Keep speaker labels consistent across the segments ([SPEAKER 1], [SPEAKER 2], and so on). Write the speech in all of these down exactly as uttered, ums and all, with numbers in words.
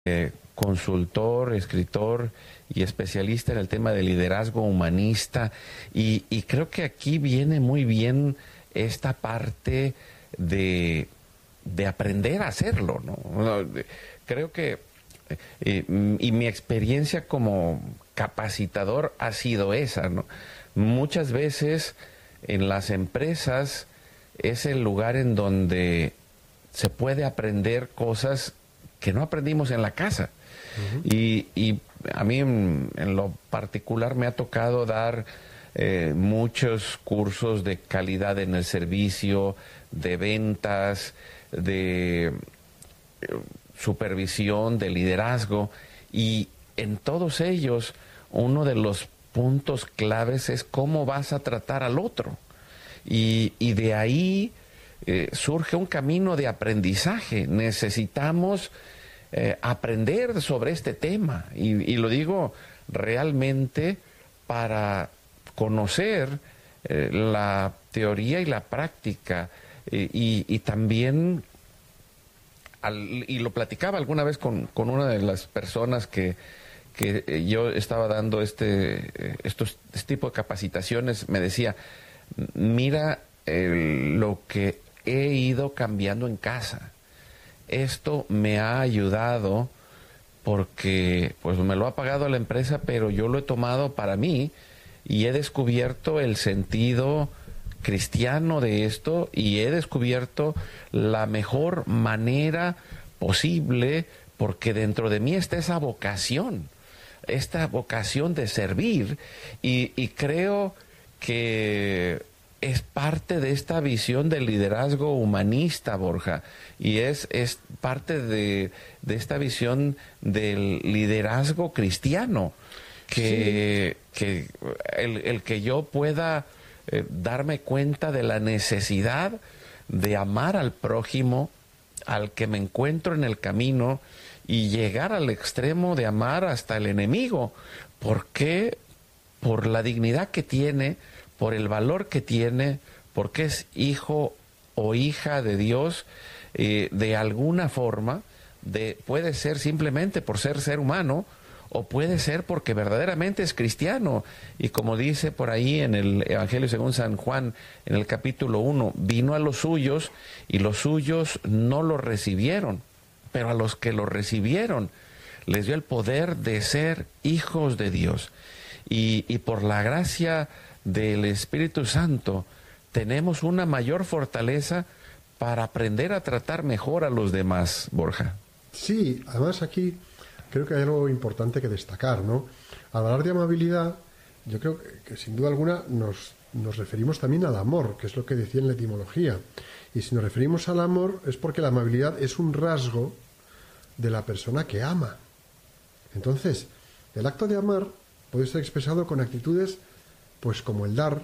[SPEAKER 1] eh, consultor, escritor y especialista en el tema de liderazgo humanista, y, y creo que aquí viene muy bien esta parte de, de aprender a hacerlo, ¿no? Creo que eh, y mi experiencia como capacitador ha sido esa, ¿no? Muchas veces en las empresas es el lugar en donde se puede aprender cosas que no aprendimos en la casa. Uh-huh. Y, y a mí en, en lo particular me ha tocado dar eh, muchos cursos de calidad en el servicio, de ventas, de eh, supervisión, de liderazgo, y en todos ellos uno de los puntos claves es cómo vas a tratar al otro. Y, y de ahí eh, surge un camino de aprendizaje. Necesitamos eh, aprender sobre este tema. Y, y lo digo realmente para conocer eh, la teoría y la práctica. Eh, y, y también, al, y lo platicaba alguna vez con, con una de las personas que que yo estaba dando este, estos, este tipo de capacitaciones, me decía, mira eh, lo que he ido cambiando en casa. Esto me ha ayudado porque pues me lo ha pagado la empresa, pero yo lo he tomado para mí y he descubierto el sentido cristiano de esto y he descubierto la mejor manera posible, porque dentro de mí está esa vocación. esta vocación de servir, y, y creo que es parte de esta visión del liderazgo humanista, Borja, y es, es parte de, de esta visión del liderazgo cristiano, que, sí. que el, el que yo pueda eh, darme cuenta de la necesidad de amar al prójimo, al que me encuentro en el camino, y llegar al extremo de amar hasta el enemigo. ¿Por qué? Por la dignidad que tiene, por el valor que tiene, porque es hijo o hija de Dios, eh, de alguna forma, de, puede ser simplemente por ser ser humano, o puede ser porque verdaderamente es cristiano. Y como dice por ahí en el Evangelio según San Juan, en el capítulo uno, vino a los suyos y los suyos no lo recibieron. Pero a los que lo recibieron les dio el poder de ser hijos de Dios. Y, y por la gracia del Espíritu Santo tenemos una mayor fortaleza para aprender a tratar mejor a los demás, Borja.
[SPEAKER 2] Sí, además aquí creo que hay algo importante que destacar, ¿no? Al hablar de amabilidad, yo creo que, que sin duda alguna nos, nos referimos también al amor, que es lo que decía en la etimología. Y si nos referimos al amor es porque la amabilidad es un rasgo de la persona que ama. Entonces, el acto de amar puede ser expresado con actitudes pues como el dar,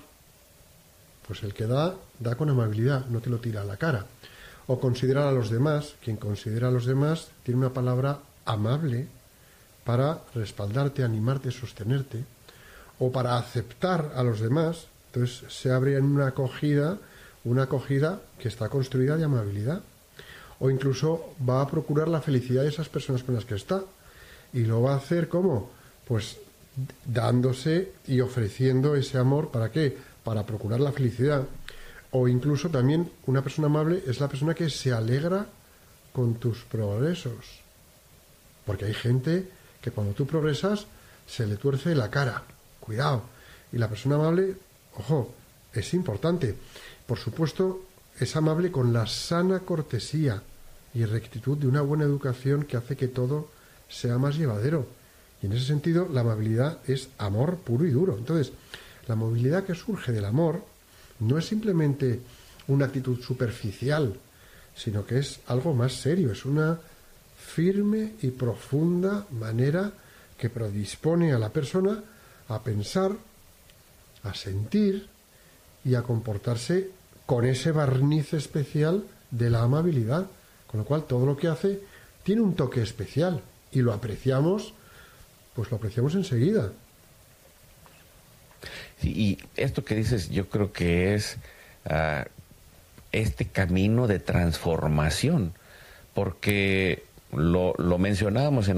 [SPEAKER 2] pues el que da, da con amabilidad, no te lo tira a la cara. O considerar a los demás, quien considera a los demás tiene una palabra amable para respaldarte, animarte, sostenerte, o para aceptar a los demás. Entonces se abre en una acogida, una acogida que está construida de amabilidad, o incluso va a procurar la felicidad de esas personas con las que está, y lo va a hacer ¿cómo? Pues dándose y ofreciendo ese amor. ¿Para qué? Para procurar la felicidad. O incluso también una persona amable es la persona que se alegra con tus progresos, porque hay gente que cuando tú progresas se le tuerce la cara. Cuidado. Y la persona amable, ojo, es importante. Por supuesto, es amable con la sana cortesía y rectitud de una buena educación que hace que todo sea más llevadero. Y en ese sentido, la amabilidad es amor puro y duro. Entonces, la amabilidad que surge del amor no es simplemente una actitud superficial, sino que es algo más serio, es una firme y profunda manera que predispone a la persona a pensar, a sentir y a comportarse con ese barniz especial de la amabilidad, con lo cual todo lo que hace tiene un toque especial y lo apreciamos, pues lo apreciamos enseguida.
[SPEAKER 1] Sí, y esto que dices yo creo que es uh, este camino de transformación, porque lo, lo mencionábamos en